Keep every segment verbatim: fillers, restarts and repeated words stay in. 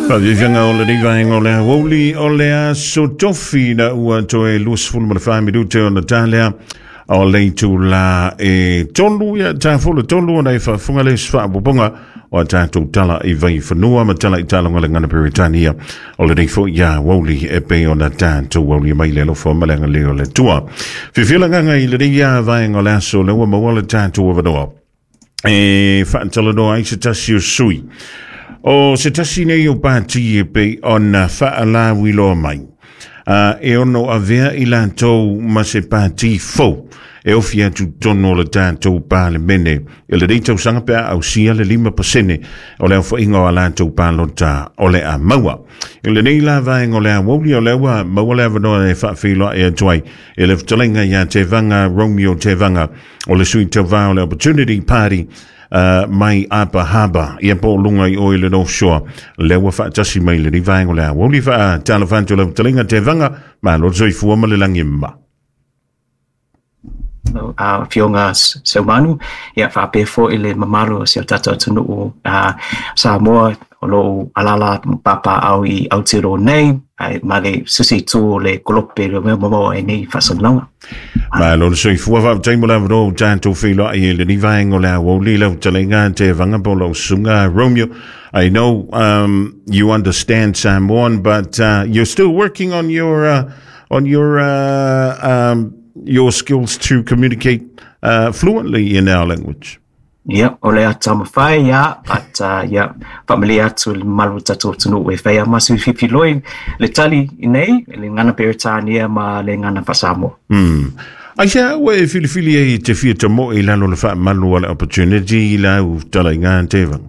Pa vivanga o le rivaenga o le woli o le a so tofi na ua toe lus fulu ma whaami rute o na tālea o le tu la e tolu ia tā fulu tolu o nei whafunga le swaabubonga o tātou tala i vai whanua ma tala i tālonga le ngana Peritania o le reifo ia woli e pe o na tātou woli mai le lofo malanga leo le tua. Whiwhila nganga i le ria vaenga o le aso le ua maua le tātou o vanoa. E whaantala no aisa tasi o sui. O se tasi nei o pāti e pe o na whaala wilo mai. Uh, e ono a vea i lantou ma se pāti fau. E ofi atu tono le tātou pāle mene. E le reitau sangapea au sia le lima pasene o le au ingo a lantou pālota o le a maua. E le nei la vaenga o le a woli o le ua maua le avanoa e whaafilo e atuai. E le ftalenga ia te vanga, Romeo te vanga o le sui te vao le opportunity party. Uh, mai apa haba ia po lunga i oil and offshore le wa fa tasi mai le vaenga le wa li fa telefanto le telinga te vanga ma lo soi fu ma le langimba no a fionga so manu ia fa pe fo ile mamalo se tata tunu a sa mo lo alala papa au i autiro nei ai male susi tu le kolope le mo mo e nei fa songa ma lo soi fu va tempo la ro tanto filo e le vaenga le wa li le telinga te vanga po lo sunga Romeo. I know um, you understand Samoan, but uh, you're still working on your uh, on your uh, um, your skills to communicate uh, fluently in our language. Yeah, ole atama fai ya, but uh, yeah, familia tu malu tato tunu we fai masu fifiloi le tali nei le ngana Peritania ma le ngana Fasamo. Hmm. Aisha we filifili e te fia te mo i lalo le fa malu wala opportunity i la u tala inga te vanga.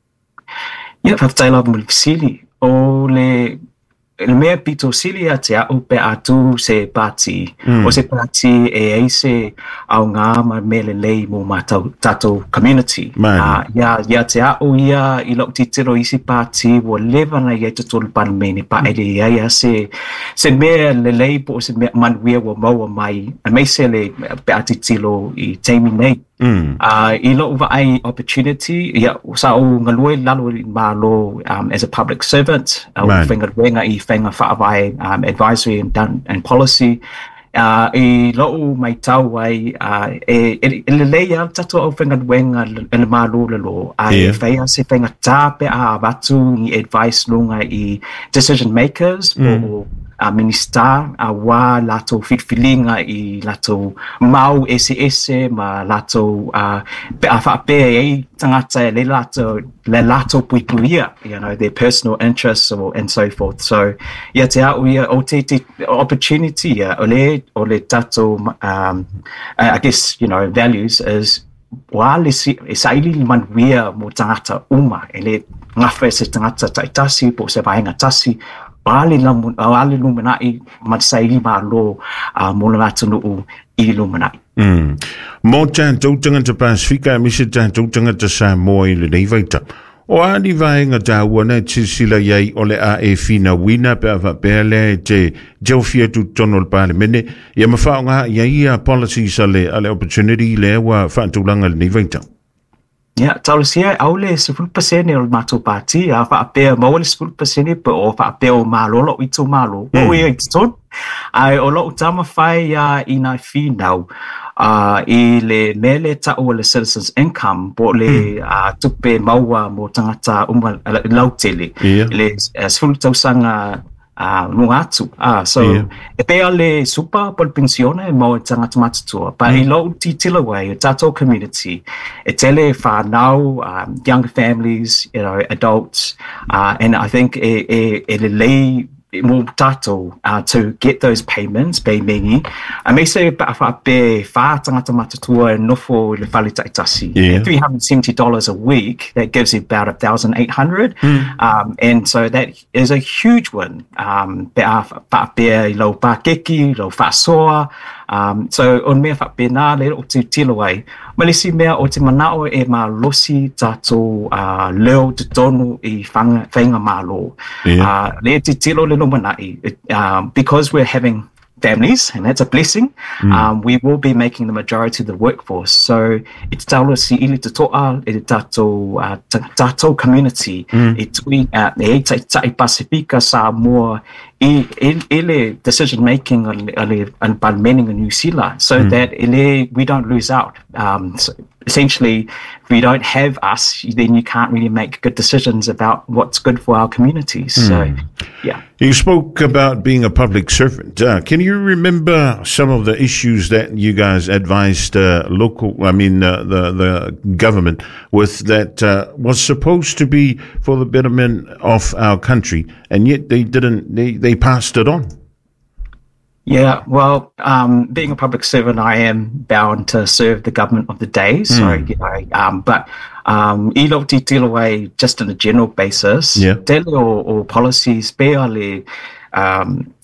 Yeah, fa taila mo sili o le le mea pito sili a te au pe atu se pati mm. o se pati e eise au ngā ma mele lei mo ma tato community uh, ya, ya te au ia i lok titiro isi pati wo leva na ia te tolu pan mene pa ere ia ia se se mea le lei po se mea manuia wo maua mai a mei se le pe ati tilo i teimi nei Mm. Uh, I lo uva ai opportunity ia sa o ngaloi lalo malo um, as a public servant uh, whenga wenga I whenga whaavai um, advisory and, and policy uh, I lo mai tau ai uh, e, e, e le leia tato o whenga wenga e le malo le lo ai yeah. Whenga se whenga tape a watu I advice lunga I decision makers mm. o a uh, minister a uh, wa lato fitfilinga I lato mau ese ese ma lato a uh, pe a fa pe e tangata le lato le lato puipuia you know their personal interests or and so forth so yeah te au ia o te te opportunity uh, ole ole tato um I guess you know values is wale si isaili manwia mo tangata uma ele ngafe se tangata taitasi po se vaenga tasi Wale lamun wale lumenai matsai ma lo a mola tunu I lumenai. Mm. Mo tanto tanga te Pasifika mi se tanto tanga te Samoa I le nei vaita. O ani vaenga ta wana tisila yai ole a e fina wina pe ava pele te geofia tu tonol pale mene ia mafaunga yai a policy sale ale opportunity le wa fantulanga le nei vaita. Yeah, tausia aule sepuluh persen o mato pati a fa pe mo le sepuluh persen pe o fa pe o malo lo I tu malo o e ton ai o lo tama fai ya ina fi now uh I le mele ta o le citizens income po le a tupe maua mo tangata uma lautele le sepuluh tausanga Ah, uh, atu. Ah, so yeah. E pe ale super por pensione mo tangata matutua. Pa mm. I lo titila way tato community. E tele fa now um, young families, you know, adults, uh, and I think e e e le lei mo tato uh, to get those payments be mengi. I may say pa fa pe fa tangata matutua nofo le fali taitasi. Yeah. three hundred seventy dollars a week. That gives you about one thousand eight hundred. Mm. Um, and so that is a huge one. Um, pe a fa pe lo pa keki lo fa soa. Um, so on mea fa pe na le o te tilo ai. Malisi mea o te manao e ma losi tato uh, leo te tonu I whanga, whainga malo. Yeah. Uh, le te tilo le no manai. Um, because we're having families, and that's a blessing. Mm. Um, we will be making the majority of the workforce. So it's tāua si ili te toa, e tātou, uh, tātou community, mm. e tui, uh, e tai tai Pasifika sa more e, e, ele decision making on on parliamenting in New Zealand, so mm. that ele, we don't lose out. Um, so essentially, if we don't have us, then you can't really make good decisions about what's good for our communities. Mm. So, yeah. You spoke about being a public servant. Uh, can you remember some of the issues that you guys advised uh, local, I mean, uh, the, the government with that uh, was supposed to be for the betterment of our country, and yet they didn't, they, they passed it on? Yeah, well, um, being a public servant, I am bound to serve the government of the day. So, mm. you know, um, but um, I loti tilo away just on a general basis, yeah. tele or, or policies, pe ale, um,